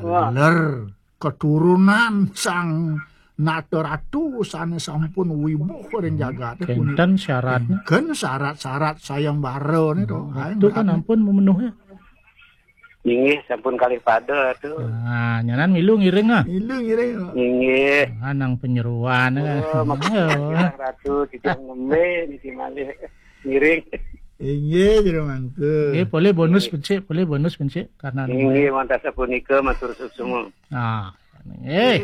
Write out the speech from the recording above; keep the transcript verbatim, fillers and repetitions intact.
Bener keturunan sang Nata Ratu sanes sampun wibuh ring jagat Kenten syaratnya. Kan syarat-syarat sayembara niku. Itu kan ampun memenuhi. Inggih sampun kalih pada atuh. Nah, nyanan milu ngiring ah. Milu ngiring. Inggih. Anang penyeruan. Oh, makanya Ratu titip ngembe niti malih ngiring. Inggih jero mangke. Eh, boleh bonus pencik, boleh bonus pencik karena Inggih mantasa punika matur suksuma. Nah, eh